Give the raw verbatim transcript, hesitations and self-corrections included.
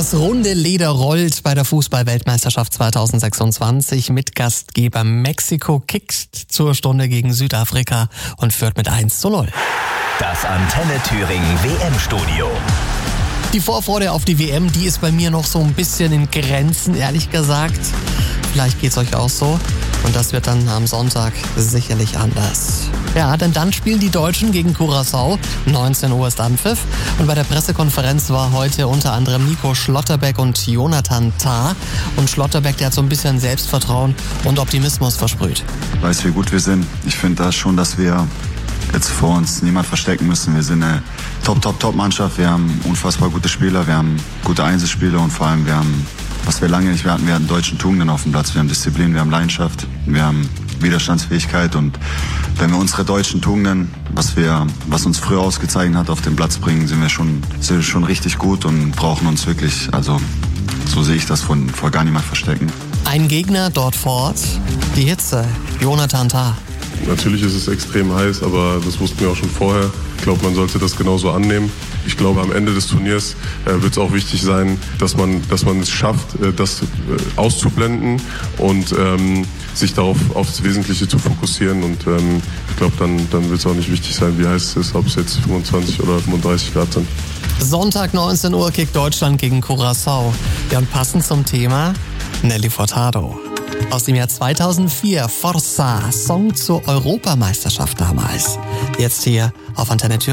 Das runde Leder rollt bei der Fußball-Weltmeisterschaft zweitausendsechsundzwanzig mit Gastgeber Mexiko, kickt zur Stunde gegen Südafrika und führt mit eins zu null. Das Antenne Thüringen W M-Studio. Die Vorfreude auf die W M, die ist bei mir noch so ein bisschen in Grenzen, ehrlich gesagt. Vielleicht geht's euch auch so. Und das wird dann am Sonntag sicherlich anders. Ja, denn dann spielen die Deutschen gegen Curaçao. neunzehn Uhr ist Anpfiff. Und bei der Pressekonferenz war heute unter anderem Nico Schlotterbeck und Jonathan Tah. Und Schlotterbeck, der hat so ein bisschen Selbstvertrauen und Optimismus versprüht. Ich weiß, wie gut wir sind. Ich finde da schon, dass wir jetzt vor uns niemand verstecken müssen. Wir sind eine Top-Top-Top-Mannschaft. Wir haben unfassbar gute Spieler. Wir haben gute Einzelspieler und vor allem wir haben, was wir lange nicht mehr hatten, wir hatten deutschen Tugenden auf dem Platz. Wir haben Disziplin, wir haben Leidenschaft, wir haben Widerstandsfähigkeit und wenn wir unsere deutschen Tugenden, was wir, was uns früher ausgezeichnet hat, auf den Platz bringen, sind wir schon, sind wir schon richtig gut und brauchen uns wirklich, also so sehe ich das, von vor gar niemand verstecken. Ein Gegner dort vor Ort, die Hitze, Jonathan Tah. Natürlich ist es extrem heiß, aber das wussten wir auch schon vorher. Ich glaube, man sollte das genauso annehmen. Ich glaube, am Ende des Turniers äh, wird es auch wichtig sein, dass man, dass man es schafft, äh, das äh, auszublenden und ähm, sich darauf auf das Wesentliche zu fokussieren. Und ähm, ich glaube, dann, dann wird es auch nicht wichtig sein, wie heiß es ist, ob es jetzt fünfundzwanzig oder fünfunddreißig Grad sind. Sonntag neunzehn Uhr kickt Deutschland gegen Curaçao. Ja, und passend zum Thema Nelly Furtado. Aus dem Jahr zweitausendvier, Forza, Song zur Europameisterschaft damals. Jetzt hier auf Antenne Thüringen.